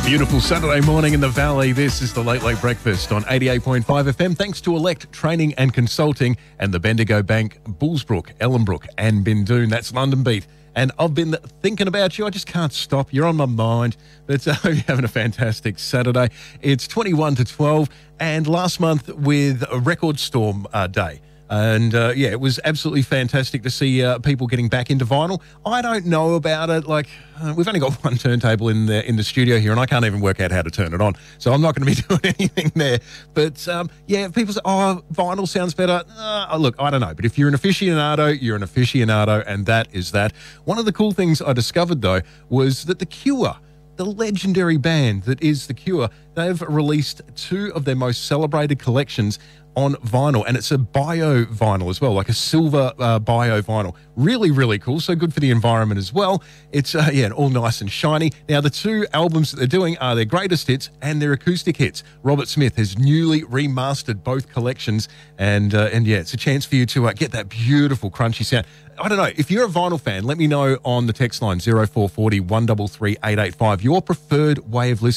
Beautiful Saturday morning in the Valley. This is the Late Late Breakfast on 88.5 FM. Thanks to Elect Training and Consulting and the Bendigo Bank, Bullsbrook, Ellenbrook and Bindoon. That's London Beat. And I've been thinking about you. I just can't stop. You're on my mind. But I hope you're having a fantastic Saturday. It's 21 to 12 and last month with a record storm day. And, it was absolutely fantastic to see people getting back into vinyl. I don't know about it. We've only got one turntable in the studio here, and I can't even work out how to turn it on. So I'm not going to be doing anything there. But, people say, vinyl sounds better. Look, I don't know. But if you're an aficionado, you're an aficionado, and that is that. One of the cool things I discovered, though, was that The Cure, the legendary band that is The Cure, they've released two of their most celebrated collections on vinyl, and it's a bio vinyl as well, like a silver bio vinyl. Really, really cool. So good for the environment as well. It's all nice and shiny. Now, the two albums that they're doing are their greatest hits and their acoustic hits. Robert Smith has newly remastered both collections, and it's a chance for you to get that beautiful crunchy sound. I don't know, if you're a vinyl fan, let me know on the text line 0440 133 885 your preferred way of listening